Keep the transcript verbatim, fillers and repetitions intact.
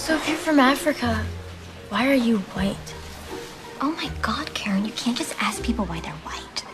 So if you're from Africa, why are you white? Oh my God, Karen, you can't just ask people why they're white.